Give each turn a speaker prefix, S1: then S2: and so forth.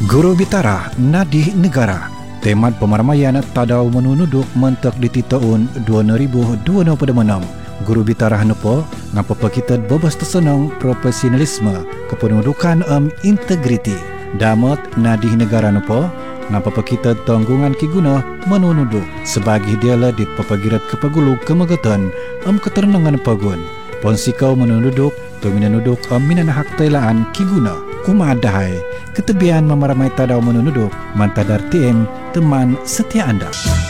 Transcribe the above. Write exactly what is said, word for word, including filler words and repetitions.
S1: Guru Bitara Nadih Negara temat pemaramaian tadau menunuduk mentek di tahun dua ribu dua puluh enam. Guru Bitara hanupo ngapa kita bebas tersenang profesionalisme kependudukan am integriti. Damat Nadih Negara hanupo ngapa kita tanggungan kiguna menunuduk sebagai dialah di papagirat kepagulu kemagatan am keterangan pagun. Ponsikau menunuduk tu minanuduk am minanahak tailaan kiguna kumadahai ketebian memaramai tadau menunuduk mantadar T M teman setia anda.